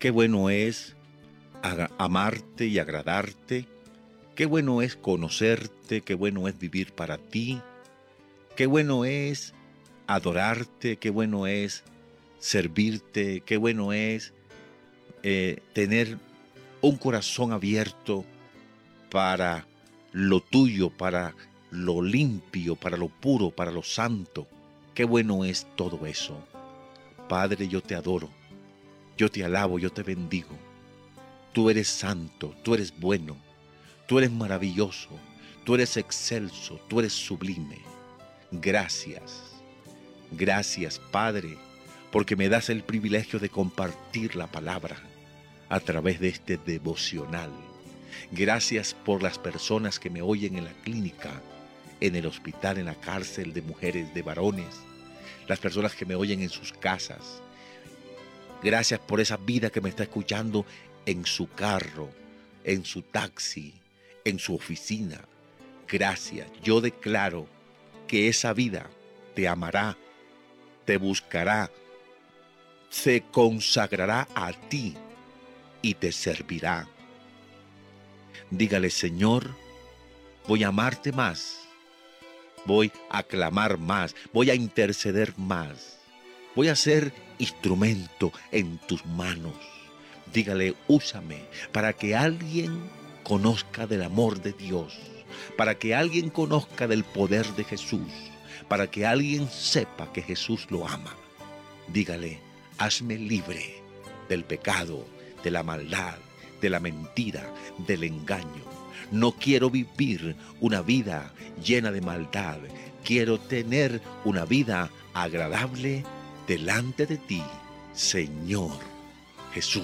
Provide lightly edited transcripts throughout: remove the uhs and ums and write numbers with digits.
Qué bueno es amarte y agradarte. Qué bueno es conocerte. Qué bueno es vivir para ti. Qué bueno es adorarte. Qué bueno es servirte. Qué bueno es tener un corazón abierto para lo tuyo, para lo limpio, para lo puro, para lo santo. Qué bueno es todo eso. Padre, yo te adoro, yo te alabo, yo te bendigo. Tú eres santo, tú eres bueno, tú eres maravilloso, tú eres excelso, tú eres sublime. Gracias, gracias, Padre, porque me das el privilegio de compartir la palabra a través de este devocional. Gracias por las personas que me oyen en la clínica, en el hospital, en la cárcel de mujeres, de varones, las personas que me oyen en sus casas. Gracias por esa vida que me está escuchando en su carro, en su taxi, en su oficina. Gracias. Yo declaro que esa vida te amará, te buscará, se consagrará a ti y te servirá. Dígale: Señor, voy a amarte más, voy a clamar más, voy a interceder más, voy a ser instrumento en tus manos. Dígale: úsame para que alguien conozca del amor de Dios, para que alguien conozca del poder de Jesús, para que alguien sepa que Jesús lo ama. Dígale: hazme libre del pecado, de la maldad, de la mentira, del engaño. No quiero vivir una vida llena de maldad. Quiero tener una vida agradable delante de ti, Señor Jesús.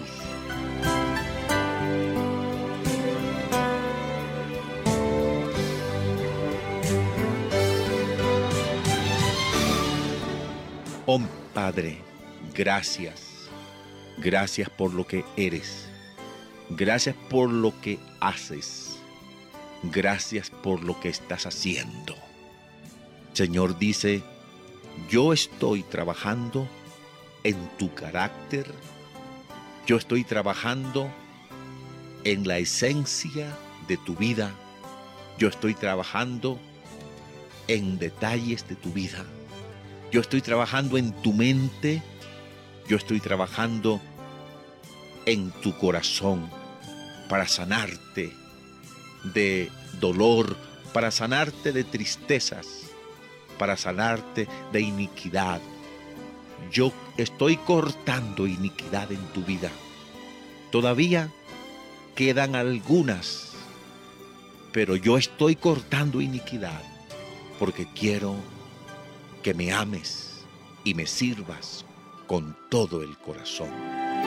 Oh Padre, gracias. Gracias por lo que eres. Gracias por lo que haces. Gracias por lo que estás haciendo. Señor dice: yo estoy trabajando en tu carácter. Yo estoy trabajando en la esencia de tu vida. Yo estoy trabajando en detalles de tu vida. Yo estoy trabajando en tu mente. Yo estoy trabajando en tu corazón para sanarte de dolor, para sanarte de tristezas, para sanarte de iniquidad. Yo estoy cortando iniquidad en tu vida. Todavía quedan algunas, pero yo estoy cortando iniquidad porque quiero que me ames y me sirvas con todo el corazón.